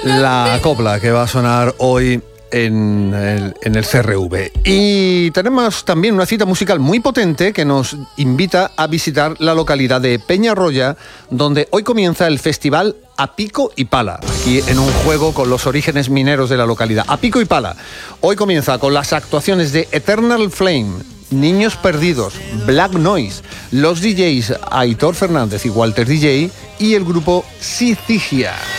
La copla que va a sonar hoy en el CRV. Y tenemos también una cita musical muy potente que nos invita a visitar la localidad de Peñarroya, donde hoy comienza el festival A Pico y Pala, aquí en un juego con los orígenes mineros de la localidad. A Pico y Pala. Hoy comienza con las actuaciones de Eternal Flame, Niños Perdidos, Black Noise, los DJs Aitor Fernández y Walter DJ y el grupo Sicilia.